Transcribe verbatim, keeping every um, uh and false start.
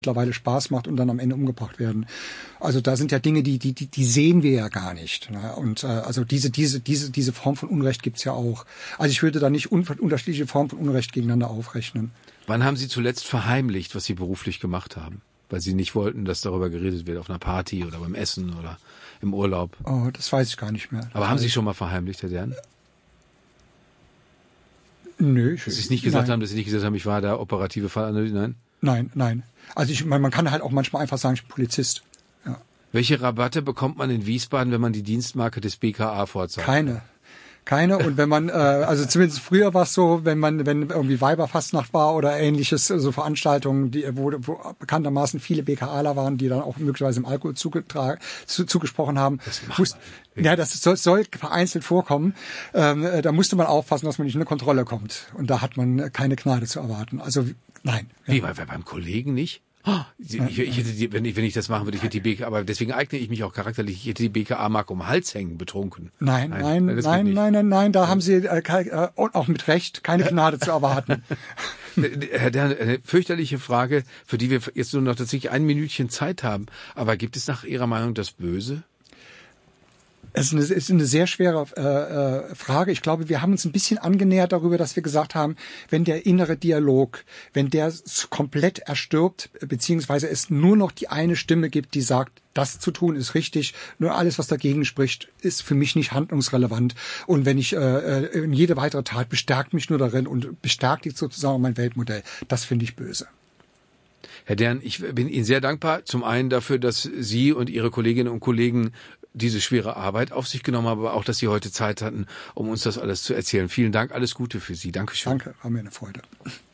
mittlerweile Spaß macht und dann am Ende umgebracht werden. Also da sind ja Dinge, die die die, die sehen wir ja gar nicht. Ne? Und äh, also diese diese diese diese Form von Unrecht gibt's ja auch. Also ich würde da nicht un- unterschiedliche Formen von Unrecht gegeneinander aufrechnen. Wann haben Sie zuletzt verheimlicht, was Sie beruflich gemacht haben? Weil Sie nicht wollten, dass darüber geredet wird auf einer Party oder beim Essen oder im Urlaub. Oh, das weiß ich gar nicht mehr. Aber haben Sie schon mal verheimlicht, Herr Dern? Nö. Ich, dass Sie es nicht gesagt nein. haben, dass Sie nicht gesagt haben, ich war der operative Fallanalyse, nein? Nein, nein. Also ich, man, man kann halt auch manchmal einfach sagen, ich bin Polizist. Ja. Welche Rabatte bekommt man in Wiesbaden, wenn man die Dienstmarke des B K A vorzeigt? Keine. Keine. Und wenn man, äh, also zumindest früher war es so, wenn man, wenn irgendwie Weiberfastnacht war oder ähnliches, so Veranstaltungen, die, wo, wo bekanntermaßen viele BKAler waren, die dann auch möglicherweise im Alkohol zugetra- zu, zugesprochen haben. Das macht Muss, ja, das soll, soll vereinzelt vorkommen. Ähm, da musste man aufpassen, dass man nicht in eine Kontrolle kommt. Und da hat man keine Gnade zu erwarten. Also nein. Wie, ja. bei, beim Kollegen nicht? Oh, ich, ich, ich hätte die, wenn ich, wenn ich das machen würde, ich hätte die B K A, aber deswegen eigne ich mich auch charakterlich, ich hätte die B K A-Marke um den Hals hängen, betrunken. Nein, nein, nein, nein, nein, nein, nein, da ja. haben Sie äh, äh, auch mit Recht keine Gnade zu erwarten. Herr Dern, eine fürchterliche Frage, für die wir jetzt nur noch tatsächlich ein Minütchen Zeit haben. Aber gibt es nach Ihrer Meinung das Böse? Es ist eine, es ist eine sehr schwere äh, Frage. Ich glaube, wir haben uns ein bisschen angenähert darüber, dass wir gesagt haben, wenn der innere Dialog, wenn der komplett erstirbt, beziehungsweise es nur noch die eine Stimme gibt, die sagt, das zu tun ist richtig, nur alles, was dagegen spricht, ist für mich nicht handlungsrelevant. Und wenn ich äh, jede weitere Tat bestärkt mich nur darin und bestärkt sozusagen mein Weltmodell, das finde ich böse. Herr Dern, ich bin Ihnen sehr dankbar. Zum einen dafür, dass Sie und Ihre Kolleginnen und Kollegen diese schwere Arbeit auf sich genommen haben, aber auch, dass Sie heute Zeit hatten, um uns das alles zu erzählen. Vielen Dank, alles Gute für Sie. Dankeschön. Danke, war mir eine Freude.